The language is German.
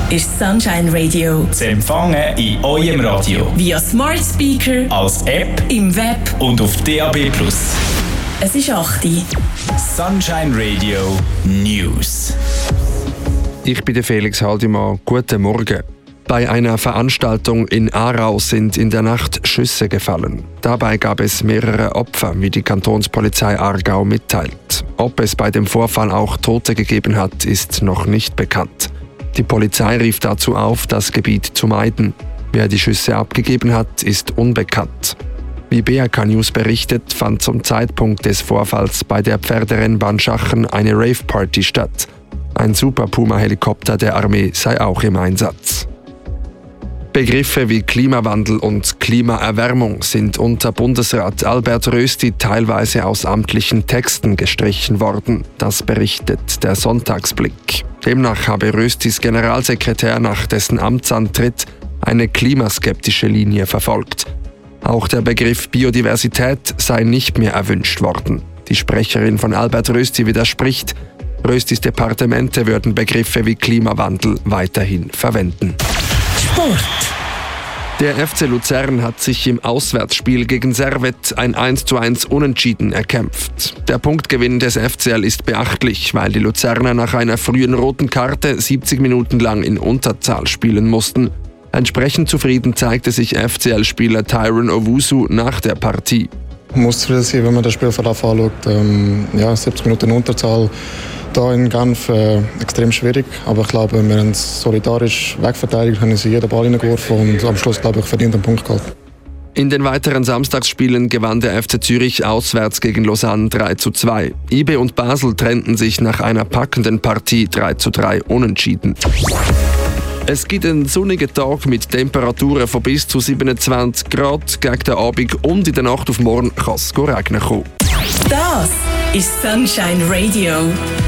ist Sunshine Radio. Zu empfangen in eurem Radio. Via Smart Speaker, als App, im Web und auf DAB+. Es ist 8 Uhr. Sunshine Radio News. Ich bin der Felix Haldimann. Guten Morgen. Bei einer Veranstaltung in Aarau sind in der Nacht Schüsse gefallen. Dabei gab es mehrere Opfer, wie die Kantonspolizei Aargau mitteilt. Ob es bei dem Vorfall auch Tote gegeben hat, ist noch nicht bekannt. Die Polizei rief dazu auf, das Gebiet zu meiden. Wer die Schüsse abgegeben hat, ist unbekannt. Wie BRK News berichtet, fand zum Zeitpunkt des Vorfalls bei der Pferderennbahn Schachen eine Rave-Party statt. Ein Super Puma-Helikopter der Armee sei auch im Einsatz. Begriffe wie Klimawandel und Klimaerwärmung sind unter Bundesrat Albert Rösti teilweise aus amtlichen Texten gestrichen worden. Das berichtet der Sonntagsblick. Demnach habe Röstis Generalsekretär nach dessen Amtsantritt eine klimaskeptische Linie verfolgt. Auch der Begriff Biodiversität sei nicht mehr erwünscht worden. Die Sprecherin von Albert Rösti widerspricht, Röstis Departemente würden Begriffe wie Klimawandel weiterhin verwenden. Sport. Der FC Luzern hat sich im Auswärtsspiel gegen Servette ein 1:1 Unentschieden erkämpft. Der Punktgewinn des FCL ist beachtlich, weil die Luzerner nach einer frühen roten Karte 70 Minuten lang in Unterzahl spielen mussten. Entsprechend zufrieden zeigte sich FCL-Spieler Tyrone Owusu nach der Partie. Man muss zufrieden sein, wenn man das Spielverlauf anschaut. 70 Minuten Unterzahl da in Genf extrem schwierig. Aber ich glaube, wir haben es solidarisch wegverteidigt, haben sie jeden Ball hineingeworfen und am Schluss, glaube ich, verdient einen Punkt gehalten. In den weiteren Samstagsspielen gewann der FC Zürich auswärts gegen Lausanne 3:2. IB und Basel trennten sich nach einer packenden Partie 3:3 unentschieden. Es gibt einen sonnigen Tag mit Temperaturen von bis zu 27 Grad. Gegen den Abend und in der Nacht auf morgen kann es regnen kommen. Das ist Sunshine Radio.